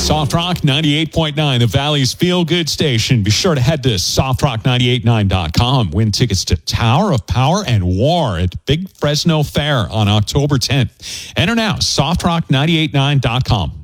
Soft Rock 98.9, the Valley's feel-good station. Be sure to head to softrock989.com. Win tickets to Tower of Power and War at Big Fresno Fair on October 10th. Enter now, softrock989.com.